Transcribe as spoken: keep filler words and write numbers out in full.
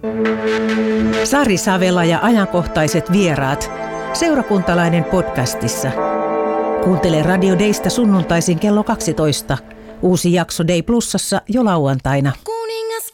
Sari Savela ja ajankohtaiset vieraat. Seurakuntalainen podcastissa. Kuuntele Radio Daysta sunnuntaisin kello kaksitoista. Uusi jakso Day Plusassa jo lauantaina.